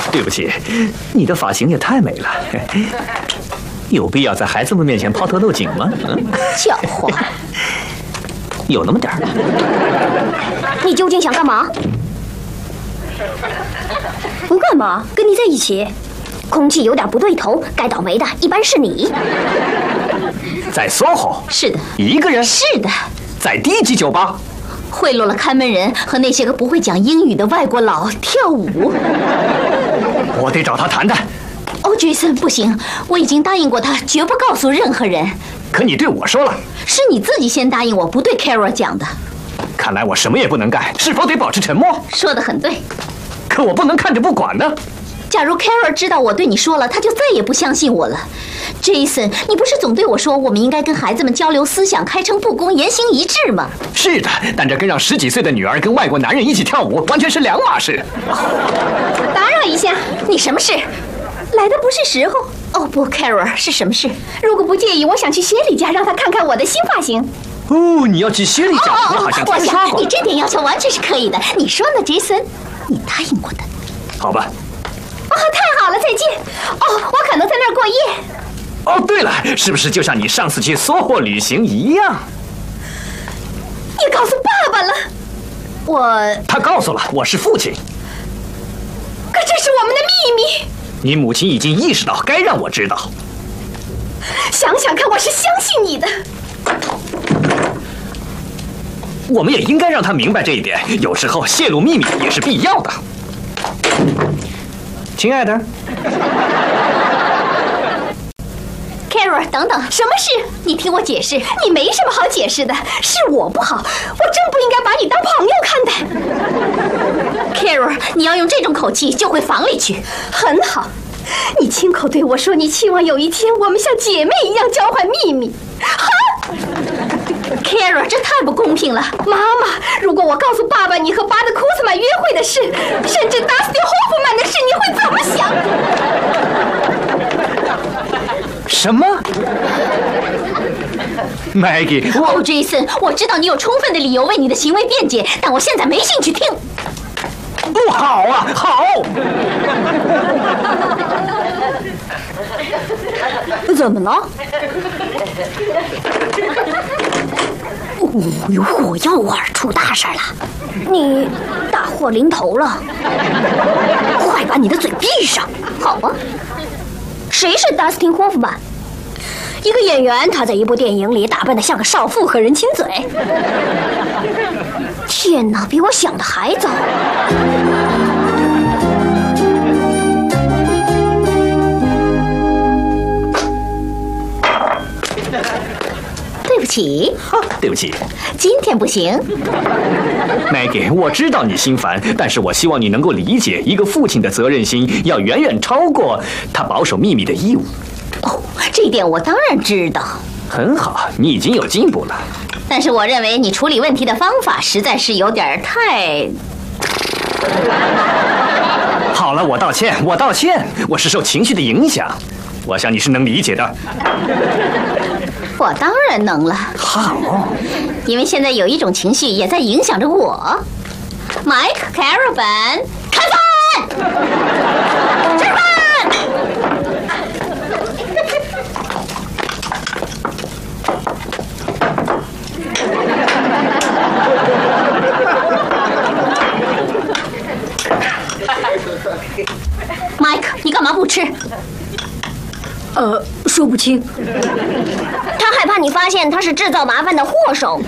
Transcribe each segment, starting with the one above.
对不起，你的发型也太美了，有必要在孩子们面前抛头露颈吗？ 狡猾， 有那么点儿。 你究竟想干嘛？不干嘛，跟你在一起。空气有点不对头，该倒霉的一般是你。 在 SOHO？ 是的。 一个人？ 是的。 在低级酒吧？ 贿赂了看门人和那些个不会讲英语的外国佬跳舞。 我得找他谈谈。 哦，Jason，不行，我已经答应过他，绝不告诉任何人。 可你对我说了。 是你自己先答应我，不对 Carol 讲的。 看来我什么也不能干，是否得保持沉默？ 说得很对。 可我不能看着不管呢。 假如 Carol 知道我对你说了，他就再也不相信我了。Jason， 你不是总对我说我们应该跟孩子们交流思想，开诚布公，言行一致吗？ 是的，但这跟让10几岁的女儿跟外国男人一起跳舞完全是两码事。 打扰一下，你什么事？来的不是时候。哦不 ，Carol， 是什么事？ 如果不介意，我想去谢里家让他看看我的新发型。 哦，你要去谢里家？我好像听说过。 你这点要求完全是可以的。你说呢 ，Jason？ 你答应过的。 好吧。 哦，太好了，再见。哦，我可能在那儿过夜。 哦，对了，是不是就像你上次去SOHO旅行一样？ 你告诉爸爸了？ 他告诉了，我是父亲。 可这是我们的秘密。 你母亲已经意识到，该让我知道。 想想看，我是相信你的。 我们也应该让他明白这一点，有时候泄露秘密也是必要的。亲爱的 Carol， 等等，什么事？你听我解释。 你没什么好解释的，是我不好，我真不应该把你当朋友看待。 Carol， 你要用这种口气就回房里去。 很好，你亲口对我说，你期望有一天我们像姐妹一样交换秘密。哈 ，Carol， 这太不公平了。 妈妈，如果我告诉爸爸你和巴德库斯曼约会的事，甚至达斯汀霍夫曼的事，你会怎么想？ 什么 ？Maggie， 哦 ，Jason， 我知道你有充分的理由为你的行为辩解，但我现在没兴趣听。 不好啊，好。 怎么了？有火药味，出大事了！你大祸临头了！快把你的嘴闭上！好啊。谁是达斯汀·霍夫曼？一个演员，他在一部电影里打扮得像个少妇和人亲嘴。天哪，比我想的还早。对不起， 对不起， 今天不行。 Maggie， 我知道你心烦，但是我希望你能够理解，一个父亲的责任心要远远超过他保守秘密的义务。 哦，这一点我当然知道。 很好，你已经有进步了。 但是我认为你处理问题的方法实在是有点太…… 好了，我道歉，我是受情绪的影响，我想你是能理解的。 我当然能了。 好， 因为现在有一种情绪也在影响着我。Mike Caravan， 开饭，吃饭。Mike， 你干嘛不吃？ 说不清。 他害怕你发现他是制造麻烦的祸首。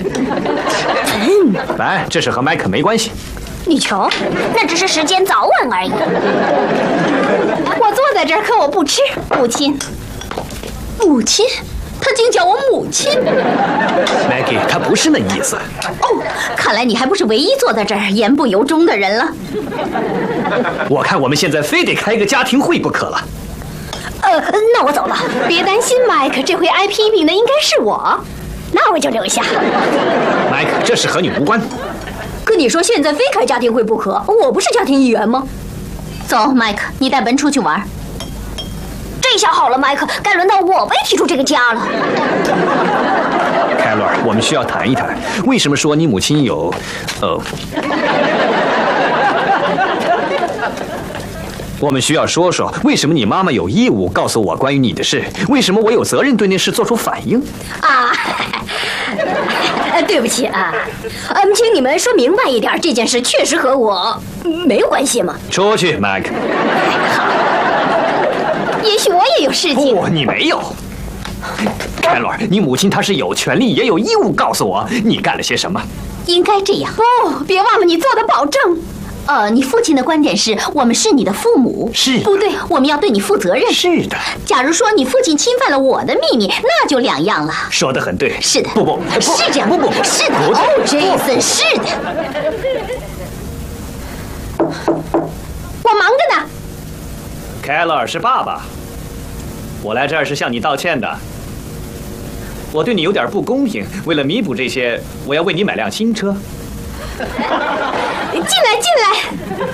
来，这事和麦克没关系。 你瞧，那只是时间早晚而已。 我坐在这儿，可我不吃。 母亲，母亲，他竟叫我母亲。 Maggie， 他不是那意思。 哦，看来你还不是唯一坐在这儿言不由衷的人了。 我看我们现在非得开个家庭会不可了。 那我走了。 别担心，麦克，这回挨批评的应该是我。 那我就留下。 麦克，这事和你无关。 可你说现在非开家庭会不可，我不是家庭议员吗？ 走，麦克，你带文出去玩。 这下好了，麦克，该轮到我被踢出这个家了。 凯洛尔，我们需要谈一谈，为什么说你母亲有…… 我们需要说说，为什么你妈妈有义务告诉我关于你的事？为什么我有责任对那事做出反应？ 啊，对不起啊，请你们说明白一点，这件事确实和我没有关系嘛。 出去，麦克。 也许我也有事情。 不，你没有。凯洛尔，你母亲她是有权利也有义务告诉我你干了些什么。 应该这样。 不，别忘了你做的保证。 你父亲的观点是我们是你的父母， 是不对？我们要对你负责任。 是的。 假如说你父亲侵犯了我的秘密，那就两样了。 说得很对。 是的。 不， 是这样。 不， 是的。 不哦，杰森，是的。 我忙着呢。 凯洛尔是爸爸，我来这儿是向你道歉的。我对你有点不公平，为了弥补这些，我要为你买辆新车。 进来。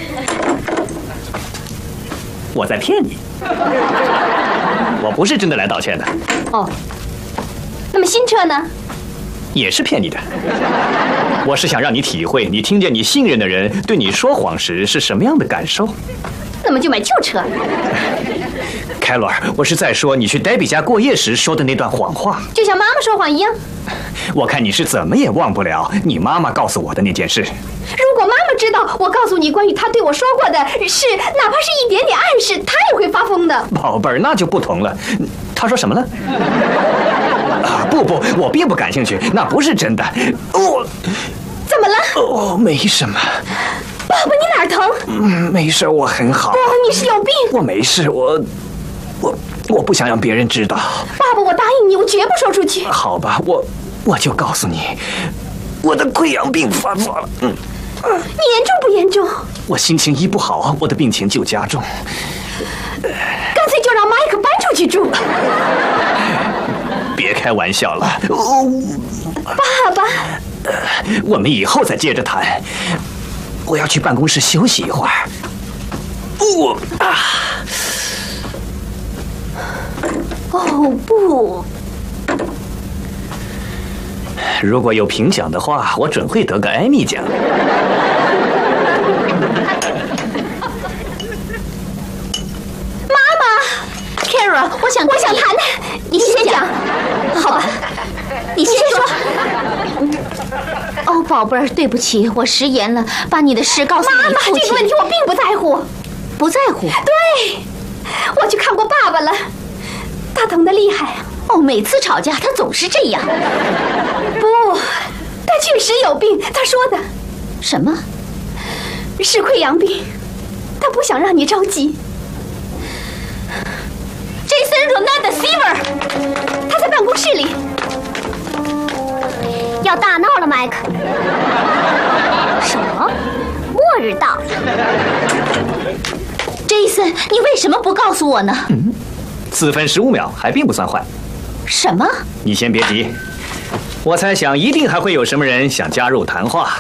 我在骗你，我不是真的来道歉的。 哦，那么新车呢？ 也是骗你的。我是想让你体会，你听见你信任的人对你说谎时是什么样的感受。 那么就买旧车。 凯洛尔，我是在说你去黛比家过夜时说的那段谎话， 就像妈妈说谎一样。 我看你是怎么也忘不了你妈妈告诉我的那件事。 如果妈妈知道我告诉你关于她对我说过的事，哪怕是一点点暗示，她也会发疯的。 宝贝儿，那就不同了。她说什么了？啊，不，我并不感兴趣，那不是真的。 怎么了？ 没什么。 爸爸，你哪儿疼？ 没事，我很好。 不，你是有病。 我没事，我不想让别人知道。 爸爸，我答应你，我绝不说出去。 好吧，我就告诉你，我的溃疡病发作了。 你严重不严重？ 我心情一不好，我的病情就加重。 干脆就让麦克搬出去住。 别开玩笑了。 爸爸， 我们以后再接着谈。我要去办公室休息一会儿。 哦不！ 如果有评奖的话，我准会得个艾米奖。 妈妈 ，Carol， 我想谈，你先讲。 好吧，你先说。哦，宝贝儿，对不起，我食言了，把你的事告诉你父亲。 妈妈，这个问题我并不在乎。 不在乎？ 对，我去看过爸爸了，他疼得厉害。 哦，每次吵架他总是这样。 不，他确实有病。他说的什么？ 是溃疡病。他不想让你着急。Jason Ronald Silver， 他在办公室里。 要大闹了，麦克！ 什么？ 末日到了。 Jason， 你为什么不告诉我呢 ？4分15秒还并不算坏。 什么？ 你先别急，我猜想一定还会有什么人想加入谈话。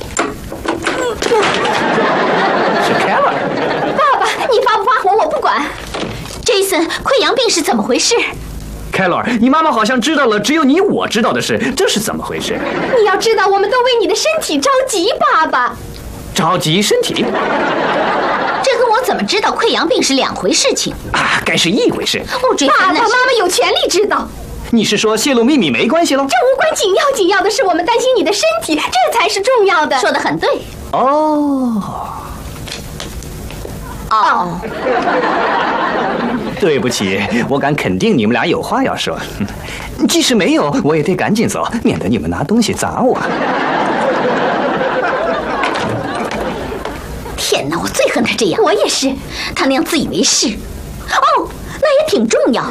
是凯洛尔。 爸爸，你发不发火我不管。 Jason， 溃疡病是怎么回事？ 凯洛尔，你妈妈好像知道了只有你我知道的事，这是怎么回事？ 你要知道，我们都为你的身体着急，爸爸。 着急身体？ 这跟我怎么知道溃疡病是两回事情啊？该是一回事。 哦，这爸爸妈妈有权利知道。 你是说泄露秘密没关系喽？ 这无关紧要的是我们担心你的身体，这才是重要的。 说得很对。 对不起，我敢肯定你们俩有话要说。即使没有，我也得赶紧走，免得你们拿东西砸我。 天哪，我最恨他这样。 我也是， 他那样自以为是。哦，那也挺重要。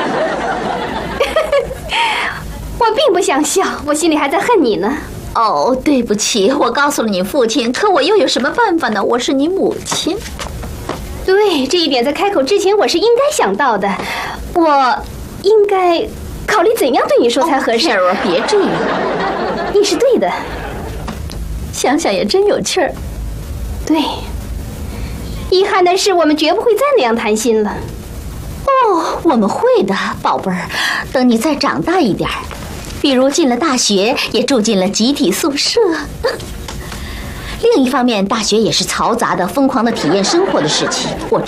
我并不想笑，我心里还在恨你呢。 哦，对不起，我告诉了你父亲，可我又有什么办法呢？我是你母亲。 对，这一点在开口之前我是应该想到的。我应该考虑怎样对你说才合适。 别这样， 你是对的。 想想也真有趣儿。 对，遗憾的是我们绝不会再那样谈心了。 哦，我们会的，宝贝儿。等你再长大一点儿，比如进了大学，也住进了集体宿舍。 另一方面，大学也是嘈杂的、疯狂的体验生活的时期。我